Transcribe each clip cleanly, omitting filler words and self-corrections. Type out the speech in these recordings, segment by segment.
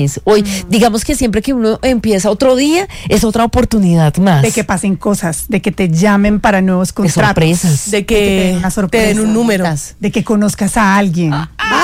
Hoy, digamos que siempre que uno empieza otro día, es otra oportunidad más. De que pasen cosas, de que te llamen para nuevos contratos. Sorpresas. De que te den un número. De que conozcas a alguien.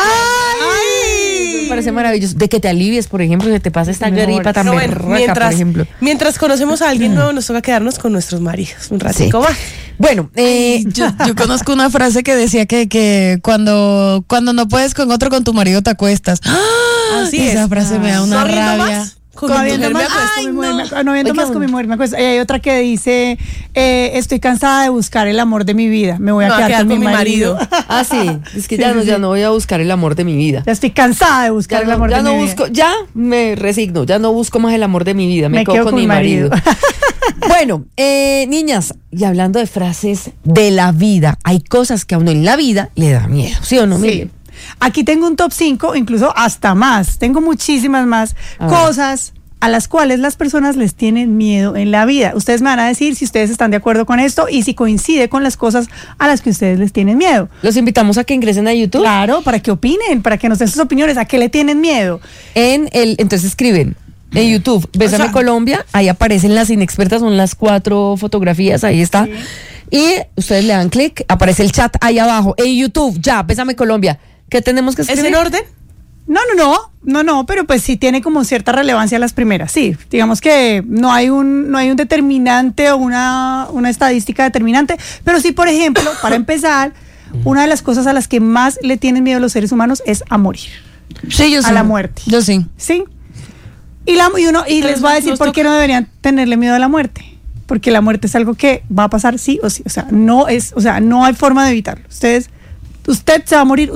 Me parece maravilloso. De que te alivies, por ejemplo, que te pase esta gripa tan berraca, por ejemplo. Mientras conocemos a alguien nuevo, nos toca quedarnos con nuestros maridos un ratico más. Bueno, yo conozco una frase que decía que cuando no puedes con otro, con tu marido te acuestas. Así Esa es. frase me da una rabia. Con mi mujer me acuesto. No viendo más con mi mujer me acuesto. Y hay otra que dice, estoy cansada de buscar el amor de mi vida. Me voy a quedar con mi marido. sí. Es que ya no voy a buscar el amor de mi vida. Ya estoy cansada de buscar el amor de mi vida. Ya me resigno. Ya no busco más el amor de mi vida. Me quedo con mi marido. Bueno, niñas, y hablando de frases de la vida, hay cosas que a uno en la vida le da miedo, ¿sí o no? Sí. Aquí tengo un top 5, incluso hasta más. Tengo muchísimas más cosas a las cuales las personas les tienen miedo en la vida. Ustedes me van a decir si ustedes están de acuerdo con esto y si coincide con las cosas a las que ustedes les tienen miedo. Los invitamos a que ingresen a YouTube. Claro, para que opinen, para que nos den sus opiniones. ¿A qué le tienen miedo? Entonces escriben en YouTube, Bésame Colombia, ahí aparecen las inexpertas, son las 4 fotografías, ahí está. Sí. Y ustedes le dan clic, aparece el chat ahí abajo, en YouTube, ya, Bésame Colombia. ¿Qué tenemos que escribir? ¿Es en orden? No, pero pues sí tiene como cierta relevancia las primeras. Sí, digamos que no hay un determinante o una estadística determinante, pero sí, por ejemplo, para empezar, una de las cosas a las que más le tienen miedo los seres humanos es a morir. Sí, yo sí. A la muerte. Yo sí. Sí. Y les voy a decir por qué no deberían tenerle miedo a la muerte. Porque la muerte es algo que va a pasar sí o sí. No hay forma de evitarlo. Usted se va a morir,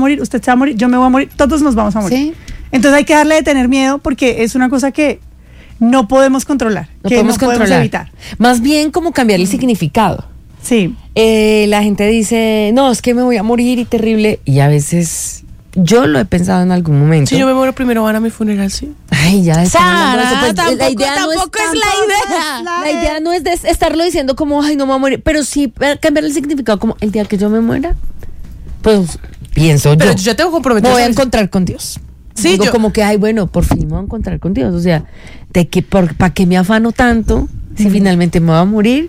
yo me voy a morir, todos nos vamos a morir. ¿Sí? Entonces hay que darle de tener miedo porque es una cosa que no podemos controlar, podemos evitar. Más bien como cambiar el significado. Sí. La gente dice, no, es que me voy a morir y terrible, y a veces yo lo he pensado en algún momento. Si yo me muero primero, van a mi funeral, sí. Ay, ya Sara, pues, tampoco la idea es la idea. La idea no es de estarlo diciendo como, ay, no me voy a morir, pero sí cambiar el significado como el día que yo me muera. Pues pienso pero yo tengo comprometido. Me voy a encontrar con Dios. Sí, digo como que, ay, bueno, por fin me voy a encontrar con Dios. O sea, ¿para qué me afano tanto si finalmente me voy a morir?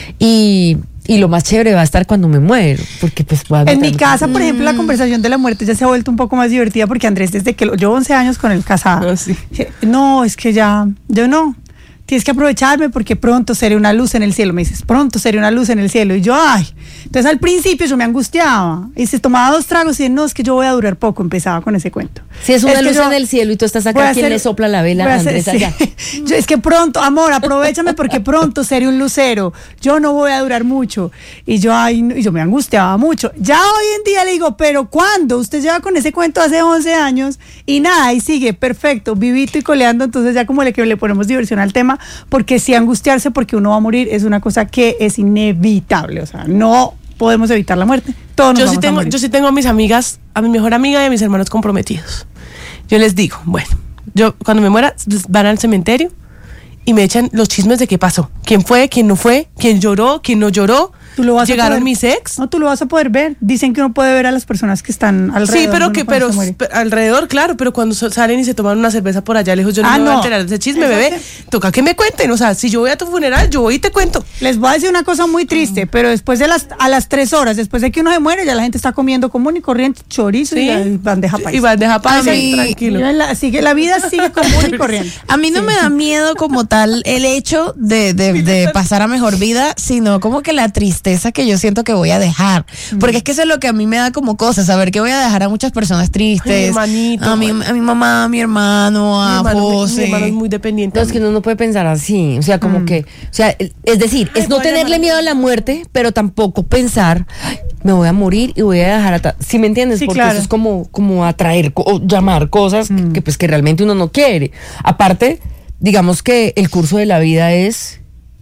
Y lo más chévere va a estar cuando me muero, porque pues en mi casa, por ejemplo, la conversación de la muerte ya se ha vuelto un poco más divertida porque Andrés, desde que llevo 11 años con él casado, no, es que yo no. Tienes que aprovecharme porque pronto seré una luz en el cielo. Me dices, pronto seré una luz en el cielo. Y yo, entonces al principio yo me angustiaba. Y se tomaba 2 tragos y decía, no, es que yo voy a durar poco. Empezaba con ese cuento. Si es una luz en el cielo y tú estás acá, ¿quién le sopla la vela a Andrés allá? Es que pronto, amor, aprovechame porque pronto seré un lucero. Yo no voy a durar mucho. Y yo me angustiaba mucho. Ya hoy en día le digo, pero ¿cuándo? Usted lleva con ese cuento hace 11 años y nada, y sigue, perfecto, vivito y coleando. Entonces ya como le ponemos diversión al tema. Porque si angustiarse porque uno va a morir es una cosa que es inevitable, o sea, no podemos evitar la muerte. Yo sí tengo a mis amigas, a mi mejor amiga y a mis hermanos comprometidos. Yo les digo, bueno, yo cuando me muera van al cementerio y me echan los chismes de qué pasó, quién fue, quién no fue, quién lloró, quién no lloró. ¿Llegaron mis ex? No, tú lo vas a poder ver. Dicen que uno puede ver a las personas que están alrededor. Sí, pero alrededor, claro, pero cuando salen y se toman una cerveza por allá lejos, yo no me voy a enterar de ese chisme, bebé. Toca que me cuenten, o sea, si yo voy a tu funeral, yo voy y te cuento. Les voy a decir una cosa muy triste, pero después de a las 3 horas, después de que uno se muere, ya la gente está comiendo común y corriente, chorizo y bandeja paisa. Y bandeja paisa, tranquilo. La vida sigue común y corriente. A mí no me da miedo como tal el hecho de pasar a mejor vida, sino como que la tristeza que yo siento que voy a dejar, porque es que eso es lo que a mí me da como cosas, saber que voy a dejar a muchas personas tristes, a mi mamá, a mi hermano, José. Mi hermano es muy dependiente. No, es que uno no puede pensar así, o sea, como que, o sea, es decir, es no tenerle miedo a la muerte, pero tampoco pensar, me voy a morir y voy a dejar ¿sí me entiendes? Sí, porque claro. eso es como atraer o llamar cosas que realmente uno no quiere. Aparte, digamos que el curso de la vida es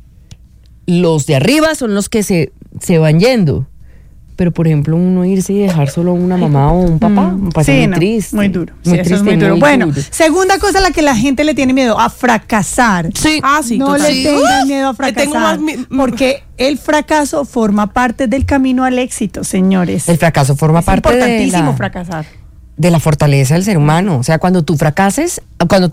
los de arriba son los que se van yendo, pero por ejemplo uno irse y dejar solo a una mamá o un papá me parece muy triste, muy duro, muy eso triste, es muy duro. Bueno, duro. Segunda cosa a la que la gente le tiene miedo, a fracasar. Sí. Sí, no total. le tengan miedo a fracasar, porque el fracaso forma parte del camino al éxito, señores. El fracaso forma parte importantísimo fracasar. de la fortaleza del ser humano. O sea, cuando tú fracases, cuando